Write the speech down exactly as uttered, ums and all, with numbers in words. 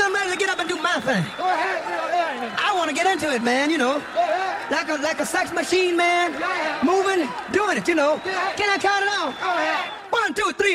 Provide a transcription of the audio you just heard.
I'm ready to get up and do my thing. Go ahead. Go ahead. I want to get into it, man, you know. Go ahead. Like a like a sex machine, man. Yeah. Moving, doing it, you know. Yeah. Can I count it out? Go ahead. One, two, three.